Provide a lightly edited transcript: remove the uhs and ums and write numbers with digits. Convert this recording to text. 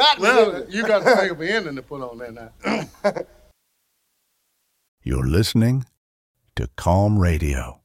got to do it. You got to think of an ending to put on there now. You're listening to Calm Radio.